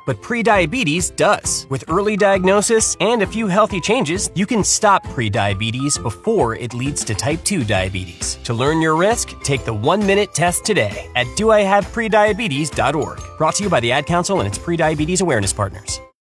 but prediabetes does. With early diagnosis and a few healthy changes, you can stop prediabetes before it leads to type 2 diabetes. To learn your risk, take the 1-minute test today at doihaveprediabetes.org. Brought to you by the Ad Council and its prediabetes awareness partners.